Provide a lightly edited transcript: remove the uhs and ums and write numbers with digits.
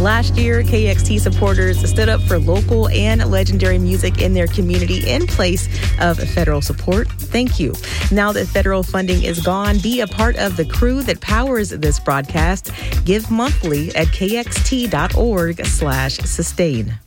Last year, KXT supporters stood up for local and legendary music in their community in place of federal support. Thank you. Now that federal funding is gone, be a part of the crew that powers this broadcast. Give monthly at kxt.org/sustain.